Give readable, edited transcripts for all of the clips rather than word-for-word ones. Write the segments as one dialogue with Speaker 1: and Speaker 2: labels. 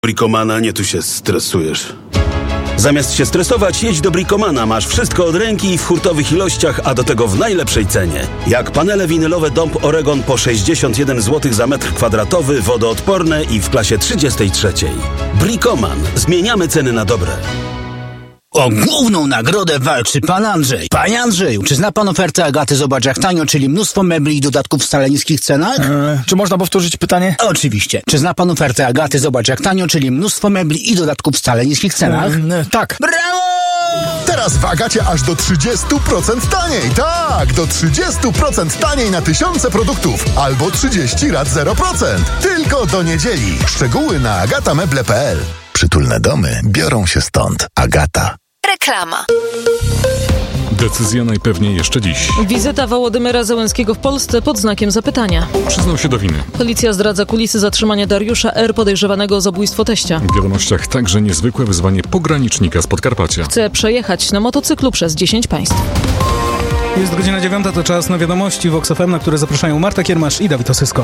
Speaker 1: Bricomana, nie tu się stresujesz. Zamiast się stresować, jedź do Bricomana. Masz wszystko od ręki w hurtowych ilościach, a do tego w najlepszej cenie. Jak panele winylowe Dąb Oregon po 61 zł za metr kwadratowy, wodoodporne i w klasie 33. Bricoman. Zmieniamy ceny na dobre.
Speaker 2: O główną nagrodę walczy pan Andrzej. Panie Andrzeju, czy zna pan ofertę Agaty Zobacz jak tanio, czyli mnóstwo mebli i dodatków w wcale niskich cenach?
Speaker 3: Czy można powtórzyć pytanie?
Speaker 2: Oczywiście. Czy zna pan ofertę Agaty Zobacz jak tanio, czyli mnóstwo mebli i dodatków w wcale niskich cenach?
Speaker 3: Tak.
Speaker 2: Brawo!
Speaker 4: Teraz w Agacie aż do 30% taniej. Tak, do 30% taniej na tysiące produktów. Albo 30 rat 0%. Tylko do niedzieli. Szczegóły na agatameble.pl. Przytulne domy biorą się stąd. Agata.
Speaker 5: Reklama.
Speaker 6: Decyzja najpewniej jeszcze dziś.
Speaker 5: Wizyta Wołodymyra Zełenskiego w Polsce pod znakiem zapytania.
Speaker 6: Przyznał się do winy.
Speaker 5: Policja zdradza kulisy zatrzymania Dariusza R., podejrzewanego o zabójstwo teścia.
Speaker 6: W wiadomościach także niezwykłe wyzwanie pogranicznika z Podkarpacia.
Speaker 5: Chce przejechać na motocyklu przez 10 państw.
Speaker 3: Jest godzina 9, to czas na wiadomości Vox FM, na które zapraszają Marta Kiermasz i Dawid Osysko.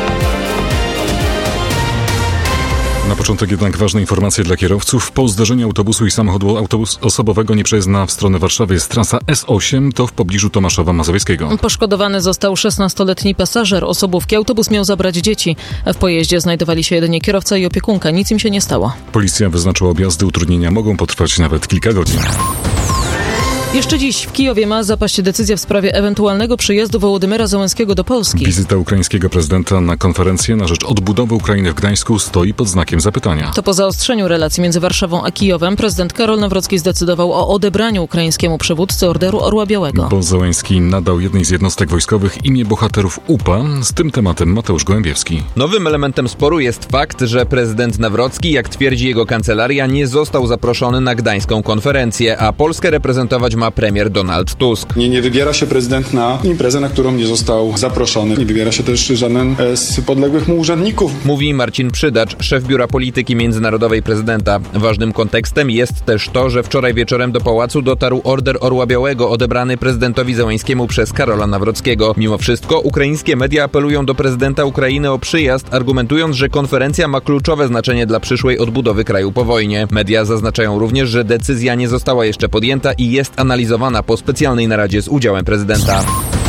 Speaker 6: Na początek jednak ważne informacje dla kierowców. Po zdarzeniu autobusu i samochodu osobowego nieprzejezdna w stronę Warszawy jest trasa S8, to w pobliżu Tomaszowa Mazowieckiego.
Speaker 5: Poszkodowany został 16-letni pasażer osobówki. Autobus miał zabrać dzieci. W pojeździe znajdowali się jedynie kierowca i opiekunka. Nic im się nie stało.
Speaker 6: Policja wyznaczyła objazdy. Utrudnienia mogą potrwać nawet kilka godzin.
Speaker 5: Jeszcze dziś w Kijowie ma zapaść decyzja w sprawie ewentualnego przyjazdu Wołodymyra Zełenskiego do Polski.
Speaker 6: Wizyta ukraińskiego prezydenta na konferencję na rzecz odbudowy Ukrainy w Gdańsku stoi pod znakiem zapytania.
Speaker 5: To po zaostrzeniu relacji między Warszawą a Kijowem prezydent Karol Nawrocki zdecydował o odebraniu ukraińskiemu przywódcy Orderu Orła Białego.
Speaker 6: Bo Zełenski nadał jednej z jednostek wojskowych imię bohaterów UPA. Z tym tematem Mateusz Gołębiewski.
Speaker 7: Nowym elementem sporu jest fakt, że prezydent Nawrocki, jak twierdzi jego kancelaria, nie został zaproszony na gdańską konferencję, a Polskę reprezentować ma premier Donald Tusk.
Speaker 8: Nie wybiera się prezydent na imprezę, na którą nie został zaproszony. Nie wybiera się też żaden z podległych mu urzędników.
Speaker 7: Mówi Marcin Przydacz, szef Biura Polityki Międzynarodowej prezydenta. Ważnym kontekstem jest też to, że wczoraj wieczorem do pałacu dotarł Order Orła Białego odebrany prezydentowi Zełenskiemu przez Karola Nawrockiego. Mimo wszystko ukraińskie media apelują do prezydenta Ukrainy o przyjazd, argumentując, że konferencja ma kluczowe znaczenie dla przyszłej odbudowy kraju po wojnie. Media zaznaczają również, że decyzja nie została jeszcze podjęta i jest analizowana po specjalnej naradzie z udziałem prezydenta.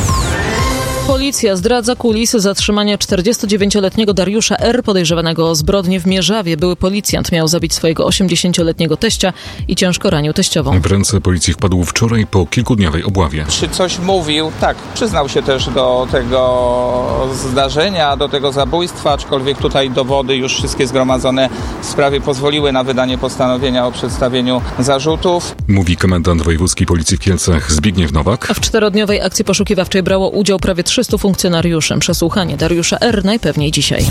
Speaker 5: Policja zdradza kulisy zatrzymania 49-letniego Dariusza R., podejrzewanego o zbrodnię w Mierzawie. Były policjant miał zabić swojego 80-letniego teścia i ciężko ranił teściową.
Speaker 6: W ręce policji wpadł wczoraj po kilkudniowej obławie.
Speaker 9: Czy coś mówił? Tak, przyznał się też do tego zdarzenia, do tego zabójstwa, aczkolwiek tutaj dowody już wszystkie zgromadzone w sprawie pozwoliły na wydanie postanowienia o przedstawieniu zarzutów.
Speaker 6: Mówi komendant wojewódzki policji w Kielcach Zbigniew Nowak.
Speaker 5: W 4-dniowej akcji poszukiwawczej brało udział prawie 300 funkcjonariuszy. Przesłuchanie Dariusza R. najpewniej dzisiaj.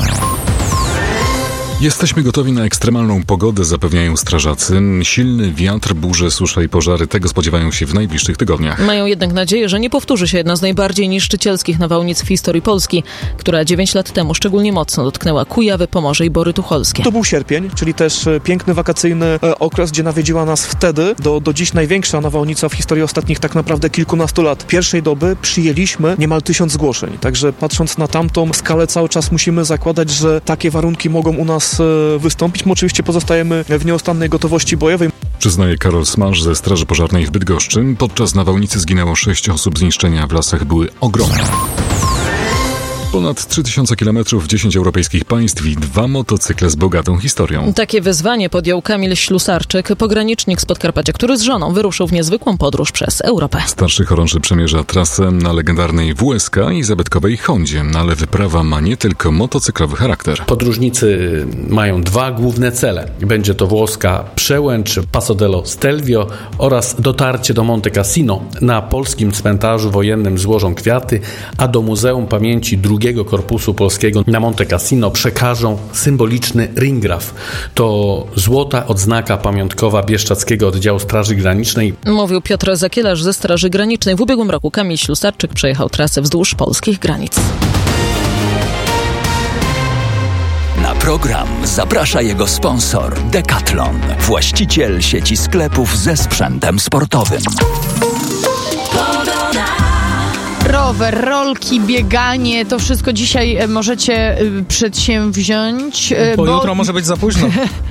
Speaker 6: Jesteśmy gotowi na ekstremalną pogodę, zapewniają strażacy. Silny wiatr, burze, susza i pożary, tego spodziewają się w najbliższych tygodniach.
Speaker 5: Mają jednak nadzieję, że nie powtórzy się jedna z najbardziej niszczycielskich nawałnic w historii Polski, która 9 lat temu szczególnie mocno dotknęła Kujawy, Pomorze i Bory Tucholskie.
Speaker 10: To był sierpień, czyli też piękny wakacyjny okres, gdzie nawiedziła nas wtedy do dziś największa nawałnica w historii ostatnich tak naprawdę kilkunastu lat. Pierwszej doby przyjęliśmy niemal 1000 zgłoszeń, także patrząc na tamtą skalę cały czas musimy zakładać, że takie warunki mogą u nas wystąpić. My oczywiście pozostajemy w nieustannej gotowości bojowej.
Speaker 6: Przyznaje Karol Smaż ze Straży Pożarnej w Bydgoszczy. Podczas nawałnicy zginęło 6 osób, zniszczenia w lasach były ogromne. Ponad 3000 kilometrów, 10 europejskich państw i 2 motocykle z bogatą historią.
Speaker 5: Takie wyzwanie podjął Kamil Ślusarczyk, pogranicznik z Podkarpacia, który z żoną wyruszył w niezwykłą podróż przez Europę.
Speaker 6: Starszy chorąży przemierza trasę na legendarnej WSK i zabytkowej Hondzie, ale wyprawa ma nie tylko motocyklowy charakter.
Speaker 11: Podróżnicy mają 2 główne cele. Będzie to włoska Przełęcz, Passo dello Stelvio oraz dotarcie do Monte Cassino. Na polskim cmentarzu wojennym złożą kwiaty, a do Muzeum Pamięci II Korpusu Polskiego na Monte Cassino przekażą symboliczny ringraf. To złota odznaka pamiątkowa Bieszczadzkiego Oddziału Straży Granicznej.
Speaker 5: Mówił Piotr Zakielarz ze Straży Granicznej. W ubiegłym roku Kamil Ślusarczyk przejechał trasę wzdłuż polskich granic.
Speaker 12: Na program zaprasza jego sponsor Decathlon, właściciel sieci sklepów ze sprzętem sportowym.
Speaker 13: rower, rolki, bieganie, to wszystko dzisiaj możecie przedsięwziąć.
Speaker 3: Bo jutro może być za późno.